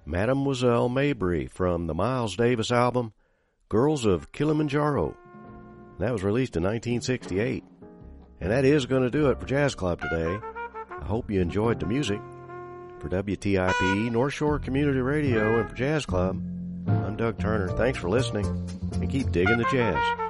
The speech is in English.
Mademoiselle Mabry from the Miles Davis album, Girls of Kilimanjaro. That was released in 1968. And that is going to do it for Jazz Club today. I hope you enjoyed the music. For WTIP, North Shore Community Radio, and for Jazz Club, I'm Doug Turner. Thanks for listening, and keep digging the jazz.